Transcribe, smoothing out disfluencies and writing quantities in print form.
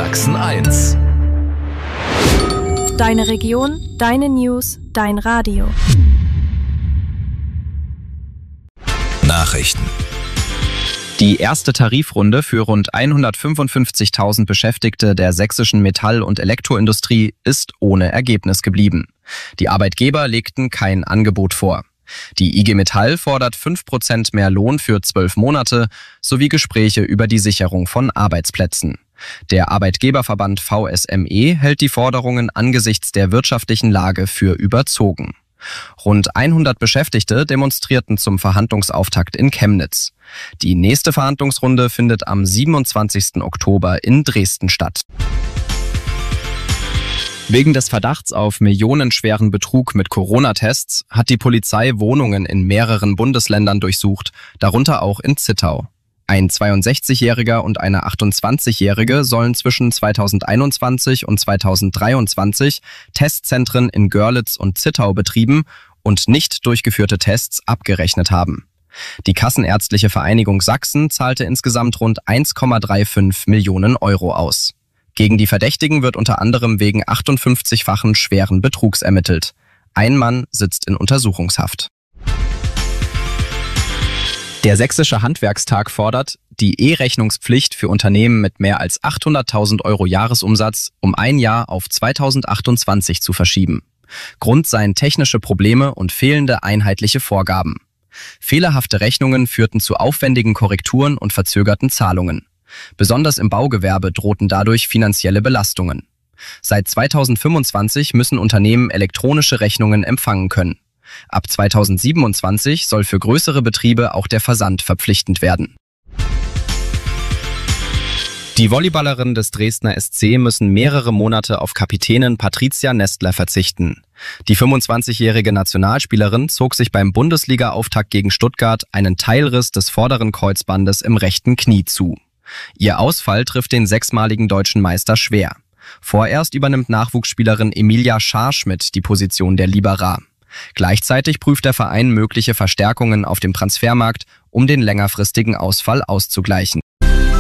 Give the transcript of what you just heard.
Sachsen 1. Deine Region, deine News, dein Radio. Nachrichten. Die erste Tarifrunde für rund 155.000 Beschäftigte der sächsischen Metall- und Elektroindustrie ist ohne Ergebnis geblieben. Die Arbeitgeber legten kein Angebot vor. Die IG Metall fordert 5% mehr Lohn für 12 Monate sowie Gespräche über die Sicherung von Arbeitsplätzen. Der Arbeitgeberverband VSME hält die Forderungen angesichts der wirtschaftlichen Lage für überzogen. Rund 100 Beschäftigte demonstrierten zum Verhandlungsauftakt in Chemnitz. Die nächste Verhandlungsrunde findet am 27. Oktober in Dresden statt. Wegen des Verdachts auf millionenschweren Betrug mit Corona-Tests hat die Polizei Wohnungen in mehreren Bundesländern durchsucht, darunter auch in Zittau. Ein 62-Jähriger und eine 28-Jährige sollen zwischen 2021 und 2023 Testzentren in Görlitz und Zittau betrieben und nicht durchgeführte Tests abgerechnet haben. Die Kassenärztliche Vereinigung Sachsen zahlte insgesamt rund 1,35 Millionen Euro aus. Gegen die Verdächtigen wird unter anderem wegen 58-fachen schweren Betrugs ermittelt. Ein Mann sitzt in Untersuchungshaft. Der Sächsische Handwerkstag fordert, die E-Rechnungspflicht für Unternehmen mit mehr als 800.000 Euro Jahresumsatz um ein Jahr auf 2028 zu verschieben. Grund seien technische Probleme und fehlende einheitliche Vorgaben. Fehlerhafte Rechnungen führten zu aufwendigen Korrekturen und verzögerten Zahlungen. Besonders im Baugewerbe drohten dadurch finanzielle Belastungen. Seit 2025 müssen Unternehmen elektronische Rechnungen empfangen können. Ab 2027 soll für größere Betriebe auch der Versand verpflichtend werden. Die Volleyballerinnen des Dresdner SC müssen mehrere Monate auf Kapitänin Patricia Nestler verzichten. Die 25-jährige Nationalspielerin zog sich beim Bundesliga-Auftakt gegen Stuttgart einen Teilriss des vorderen Kreuzbandes im rechten Knie zu. Ihr Ausfall trifft den sechsmaligen deutschen Meister schwer. Vorerst übernimmt Nachwuchsspielerin Emilia Scharschmidt die Position der Libera. Gleichzeitig prüft der Verein mögliche Verstärkungen auf dem Transfermarkt, um den längerfristigen Ausfall auszugleichen.